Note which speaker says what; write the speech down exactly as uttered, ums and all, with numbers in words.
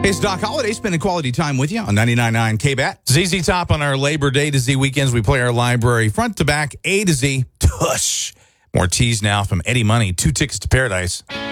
Speaker 1: It's Doc Holliday spending quality time with you on ninety-nine point nine K B A T.
Speaker 2: Z Z Top on our Labor Day to Z weekends. We play our library front to back, A to Z. Tush. More teas now from Eddie Money. Two tickets to paradise.